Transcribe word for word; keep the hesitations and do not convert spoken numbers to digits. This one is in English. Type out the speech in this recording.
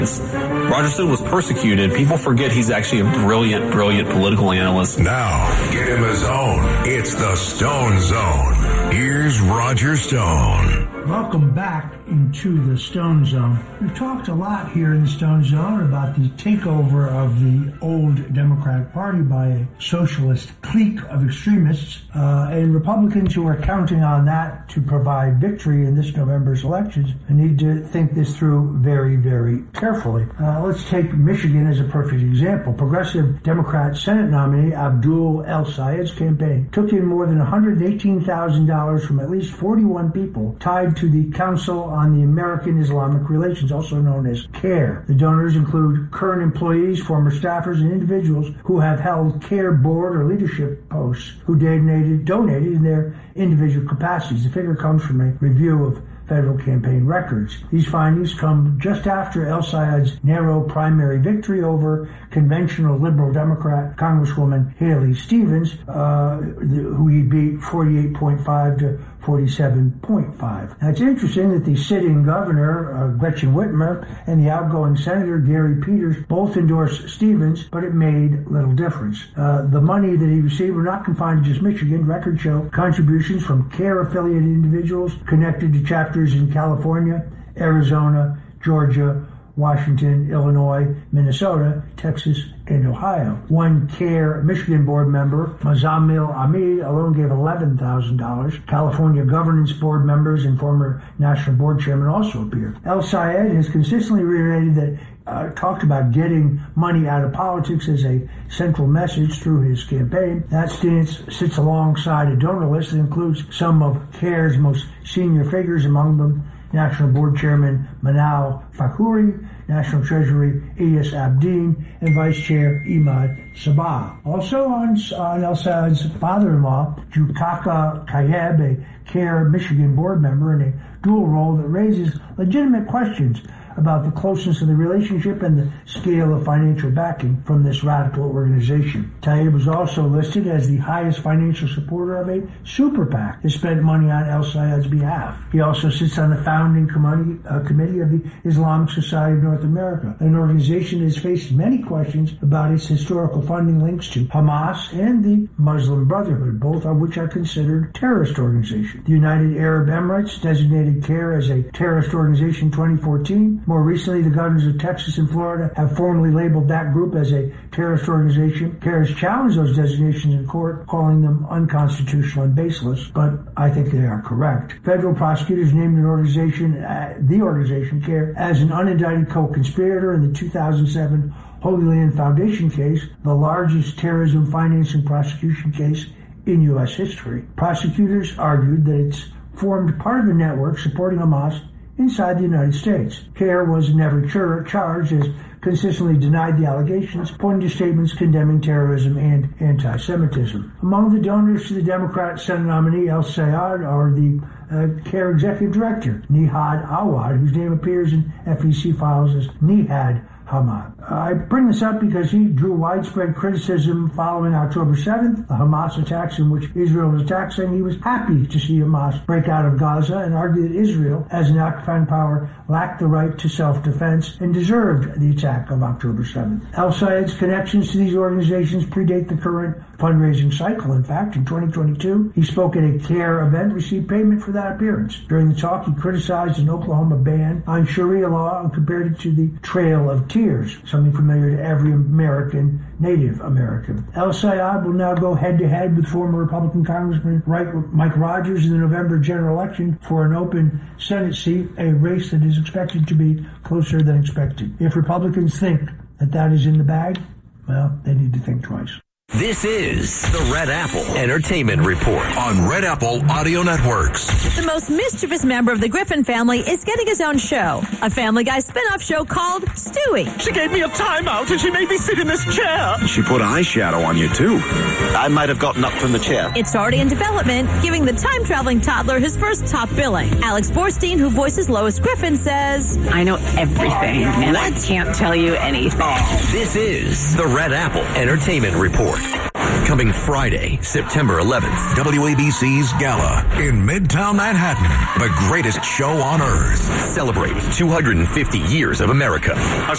Roger Stone was persecuted. People forget he's actually a brilliant, brilliant political analyst. Now, get in the zone. It's the Stone Zone. Here's Roger Stone. Welcome back into the Stone Zone. We've talked a lot here in the Stone Zone about the takeover of the old Democratic Party by a socialist clique of extremists, uh, and Republicans who are counting on that to provide victory in this November's elections need to think this through very, very carefully. Uh, let's take Michigan as a perfect example. Progressive Democrat Senate nominee Abdul El-Sayed's campaign took in more than one hundred eighteen thousand dollars from at least forty-one people tied to the Council on the American Islamic Relations, also known as CARE. The donors include current employees, former staffers, and individuals who have held CARE board or leadership posts who donated, donated in their individual capacities. The figure comes from a review of federal campaign records. These findings come just after El-Sayed's narrow primary victory over conventional liberal Democrat Congresswoman Haley Stevens, uh, who he beat forty-eight point five to forty-seven point five. Now, it's interesting that the sitting governor, uh, Gretchen Whitmer, and the outgoing Senator Gary Peters both endorsed Stevens, but it made little difference. Uh, the money that he received were not confined to just Michigan. Records show contributions from CARE-affiliated individuals connected to chapters in California, Arizona, Georgia, Washington, Illinois, Minnesota, Texas, and Ohio. One CARE Michigan board member, Mazamil Ahmed, alone gave eleven thousand dollars. California governance board members and former national board chairman also appeared. El-Sayed has consistently reiterated that Uh, talked about getting money out of politics as a central message through his campaign. That stance sits alongside a donor list that includes some of CARE's most senior figures, among them National Board Chairman Manal Fakhuri, National Treasury Iyas Abdin, and Vice Chair Imad Sabah. Also on, on El-Sayed's father-in-law, Jukaka Kayeb, a CARE Michigan board member in a dual role that raises legitimate questions about the closeness of the relationship and the scale of financial backing from this radical organization. Tayyip was also listed as the highest financial supporter of a super PAC that spent money on El-Sayed's behalf. He also sits on the founding committee, uh, committee of the Islamic Society of North America, an organization that has faced many questions about its historical funding links to Hamas and the Muslim Brotherhood, both of which are considered terrorist organizations. The United Arab Emirates designated CARE as a terrorist organization in twenty fourteen. More recently, the governors of Texas and Florida have formally labeled that group as a terrorist organization. CARE has challenged those designations in court, calling them unconstitutional and baseless, but I think they are correct. Federal prosecutors named an organization, uh, the organization CARE, as an unindicted co-conspirator in the two thousand seven Holy Land Foundation case, the largest terrorism financing prosecution case in U S history. Prosecutors argued that it's formed part of a network supporting Hamas inside the United States. CARE was never char- charged, as consistently denied the allegations, pointing to statements condemning terrorism and anti-Semitism. Among the donors to the Democrat Senate nominee El-Sayed are the uh, CARE Executive Director, Nihad Awad, whose name appears in F E C files as Nihad Hamad. I bring this up because he drew widespread criticism following October seventh, the Hamas attacks in which Israel was attacked, saying he was happy to see Hamas break out of Gaza and argued that Israel, as an occupying power, lacked the right to self-defense and deserved the attack of October seventh. El-Sayed's connections to these organizations predate the current fundraising cycle. In fact, in twenty twenty-two, he spoke at a CARE event, received payment for that appearance. During the talk, he criticized an Oklahoma ban on Sharia law and compared it to the Trail of Tears, something familiar to every American, Native American. El-Sayed will now go head-to-head with former Republican Congressman Mike Rogers in the November general election for an open Senate seat, a race that is expected to be closer than expected. If Republicans think that that is in the bag, well, they need to think twice. This is the Red Apple Entertainment Report on Red Apple Audio Networks. The most mischievous member of the Griffin family is getting his own show, a Family Guy spin-off show called Stewie. She gave me a timeout and she made me sit in this chair. She put eyeshadow on you, too. I might have gotten up from the chair. It's already in development, giving the time-traveling toddler his first top billing. Alex Borstein, who voices Lois Griffin, says, I know everything, and I can't tell you anything. This is the Red Apple Entertainment Report. coming Friday, September eleventh. W A B C's Gala in Midtown Manhattan, the greatest show on earth. Celebrate two hundred fifty years of America.